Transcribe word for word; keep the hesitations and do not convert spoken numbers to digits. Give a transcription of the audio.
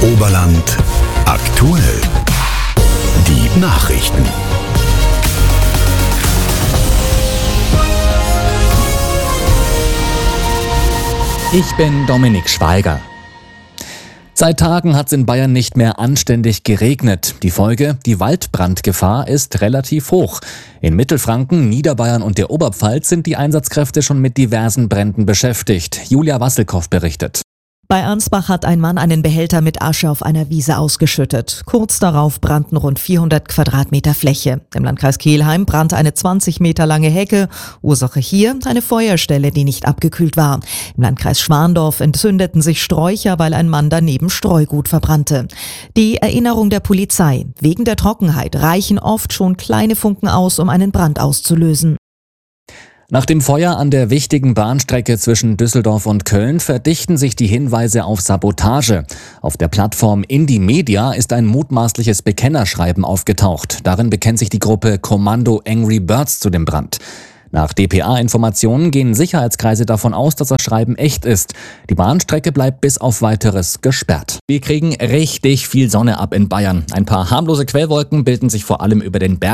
Oberland aktuell. Die Nachrichten. Ich bin Dominik Schweiger. Seit Tagen hat es in Bayern nicht mehr anständig geregnet. Die Folge, die Waldbrandgefahr ist relativ hoch. In Mittelfranken, Niederbayern und der Oberpfalz sind die Einsatzkräfte schon mit diversen Bränden beschäftigt. Julia Wasselkow berichtet. Bei Ansbach hat ein Mann einen Behälter mit Asche auf einer Wiese ausgeschüttet. Kurz darauf brannten rund vierhundert Quadratmeter Fläche. Im Landkreis Kelheim brannte eine zwanzig Meter lange Hecke. Ursache hier eine Feuerstelle, die nicht abgekühlt war. Im Landkreis Schwandorf entzündeten sich Sträucher, weil ein Mann daneben Streugut verbrannte. Die Erinnerung der Polizei: Wegen der Trockenheit reichen oft schon kleine Funken aus, um einen Brand auszulösen. Nach dem Feuer an der wichtigen Bahnstrecke zwischen Düsseldorf und Köln verdichten sich die Hinweise auf Sabotage. Auf der Plattform Indymedia ist ein mutmaßliches Bekennerschreiben aufgetaucht. Darin bekennt sich die Gruppe Kommando Angry Birds zu dem Brand. Nach D P A-Informationen gehen Sicherheitskreise davon aus, dass das Schreiben echt ist. Die Bahnstrecke bleibt bis auf Weiteres gesperrt. Wir kriegen richtig viel Sonne ab in Bayern. Ein paar harmlose Quellwolken bilden sich vor allem über den Bergen.